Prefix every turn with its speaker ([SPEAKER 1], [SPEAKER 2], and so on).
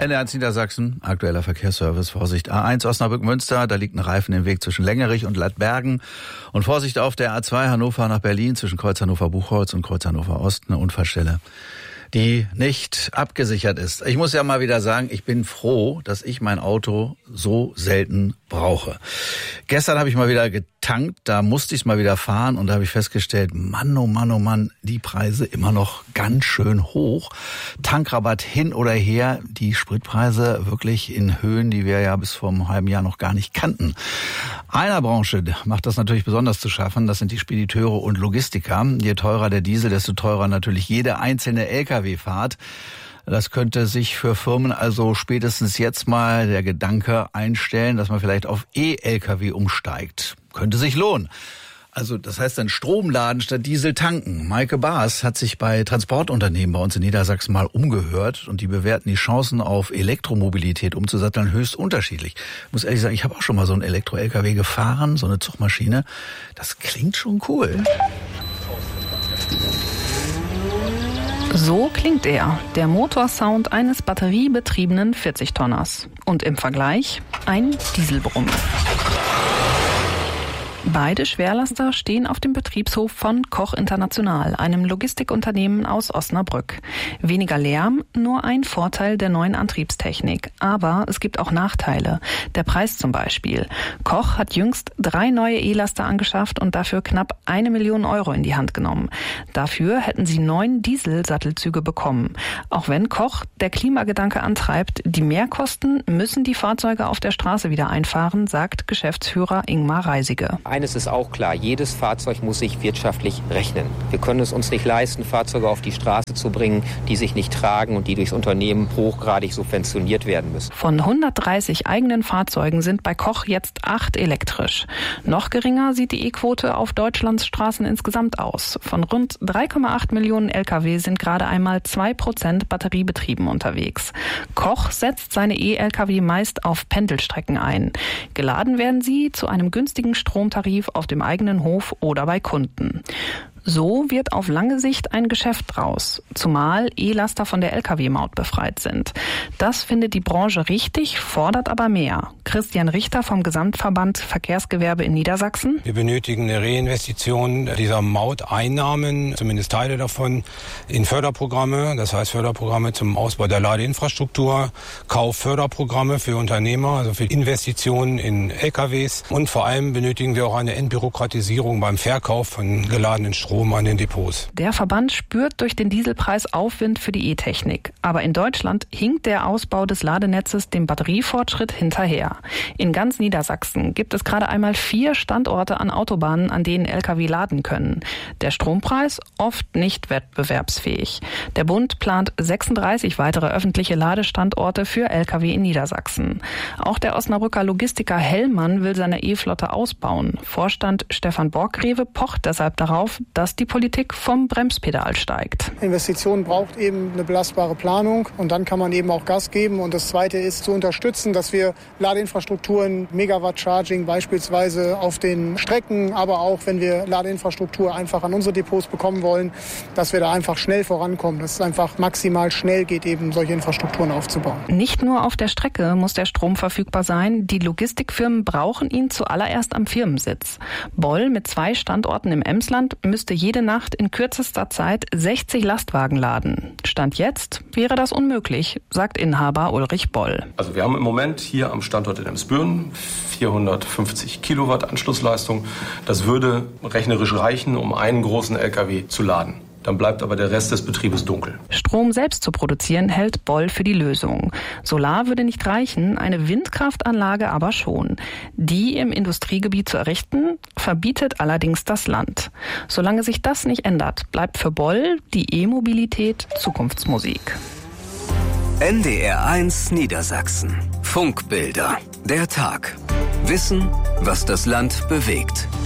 [SPEAKER 1] NDR1 Niedersachsen, aktueller Verkehrsservice. Vorsicht, A1 Osnabrück-Münster, da liegt ein Reifen im Weg zwischen Längerich und Ladbergen. Und Vorsicht auf der A2 Hannover nach Berlin zwischen Kreuz Hannover-Buchholz und Kreuz Hannover-Ost, eine Unfallstelle, die nicht abgesichert ist. Ich muss ja mal wieder sagen, ich bin froh, dass ich mein Auto so selten brauche. Gestern habe ich mal wieder getankt, da musste ich es mal wieder fahren und da habe ich festgestellt, Mann, oh Mann, oh Mann, die Preise immer noch ganz schön hoch. Tankrabatt hin oder her, die Spritpreise wirklich in Höhen, die wir ja bis vor einem halben Jahr noch gar nicht kannten. Einer Branche macht das natürlich besonders zu schaffen, das sind die Spediteure und Logistiker. Je teurer der Diesel, desto teurer natürlich jede einzelne Lkw-Fahrt. Das könnte sich für Firmen also spätestens jetzt mal der Gedanke einstellen, dass man vielleicht auf E-Lkw umsteigt. Könnte sich lohnen. Also das heißt dann Strom laden statt Diesel tanken. Maike Baas hat sich bei Transportunternehmen bei uns in Niedersachsen mal umgehört und die bewerten die Chancen auf Elektromobilität umzusatteln höchst unterschiedlich. Ich muss ehrlich sagen, ich habe auch schon mal so einen Elektro-Lkw gefahren, so eine Zugmaschine. Das klingt schon cool.
[SPEAKER 2] So klingt er, der Motorsound eines batteriebetriebenen 40-Tonners. Und im Vergleich ein Dieselbrummen. Beide Schwerlaster stehen auf dem Betriebshof von Koch International, einem Logistikunternehmen aus Osnabrück. Weniger Lärm, nur ein Vorteil der neuen Antriebstechnik. Aber es gibt auch Nachteile. Der Preis zum Beispiel. Koch hat jüngst 3 neue E-Laster angeschafft und dafür knapp 1 Million Euro in die Hand genommen. Dafür hätten sie 9 Dieselsattelzüge bekommen. Auch wenn Koch der Klimagedanke antreibt, die Mehrkosten müssen die Fahrzeuge auf der Straße wieder einfahren, sagt Geschäftsführer Ingmar Reisige.
[SPEAKER 3] Eines ist auch klar, jedes Fahrzeug muss sich wirtschaftlich rechnen. Wir können es uns nicht leisten, Fahrzeuge auf die Straße zu bringen, die sich nicht tragen und die durchs Unternehmen hochgradig subventioniert werden müssen.
[SPEAKER 2] Von 130 eigenen Fahrzeugen sind bei Koch jetzt 8 elektrisch. Noch geringer sieht die E-Quote auf Deutschlands Straßen insgesamt aus. Von rund 3,8 Millionen Lkw sind gerade einmal 2% batteriebetrieben unterwegs. Koch setzt seine E-Lkw meist auf Pendelstrecken ein. Geladen werden sie zu einem günstigen Stromtarif auf dem eigenen Hof oder bei Kunden. So wird auf lange Sicht ein Geschäft draus, zumal E-Laster von der Lkw-Maut befreit sind. Das findet die Branche richtig, fordert aber mehr. Christian Richter vom Gesamtverband Verkehrsgewerbe in Niedersachsen.
[SPEAKER 4] Wir benötigen eine Reinvestition dieser Mauteinnahmen, zumindest Teile davon, in Förderprogramme. Das heißt Förderprogramme zum Ausbau der Ladeinfrastruktur, Kaufförderprogramme für Unternehmer, also für Investitionen in LKWs. Und vor allem benötigen wir auch eine Entbürokratisierung beim Verkauf von geladenen Strom an den Depots.
[SPEAKER 2] Der Verband spürt durch den Dieselpreis Aufwind für die E-Technik. Aber in Deutschland hinkt der Ausbau des Ladenetzes dem Batteriefortschritt hinterher. In ganz Niedersachsen gibt es gerade einmal 4 Standorte an Autobahnen, an denen Lkw laden können. Der Strompreis oft nicht wettbewerbsfähig. Der Bund plant 36 weitere öffentliche Ladestandorte für Lkw in Niedersachsen. Auch der Osnabrücker Logistiker Hellmann will seine E-Flotte ausbauen. Vorstand Stefan Borggreve pocht deshalb darauf, dass die Politik vom Bremspedal steigt.
[SPEAKER 5] Investition braucht eben eine belastbare Planung und dann kann man eben auch Gas geben. Und das Zweite ist zu unterstützen, dass wir Ladeinfrastrukturen, Megawatt-Charging beispielsweise auf den Strecken, aber auch wenn wir Ladeinfrastruktur einfach an unsere Depots bekommen wollen, dass wir da einfach schnell vorankommen, dass es einfach maximal schnell geht, eben solche Infrastrukturen aufzubauen.
[SPEAKER 2] Nicht nur auf der Strecke muss der Strom verfügbar sein, die Logistikfirmen brauchen ihn zuallererst am Firmensitz. Boll mit 2 Standorten im Emsland müsste jede Nacht in kürzester Zeit 60 Lastwagen laden. Stand jetzt wäre das unmöglich, sagt Inhaber Ulrich Boll.
[SPEAKER 6] Also wir haben im Moment hier am Standort in Emsbüren 450 Kilowatt Anschlussleistung. Das würde rechnerisch reichen, um einen großen LKW zu laden. Dann bleibt aber der Rest des Betriebes dunkel.
[SPEAKER 2] Strom selbst zu produzieren, hält Boll für die Lösung. Solar würde nicht reichen, eine Windkraftanlage aber schon. Die im Industriegebiet zu errichten, verbietet allerdings das Land. Solange sich das nicht ändert, bleibt für Boll die E-Mobilität Zukunftsmusik.
[SPEAKER 7] NDR1 Niedersachsen. Funkbilder. Der Tag. Wissen, was das Land bewegt.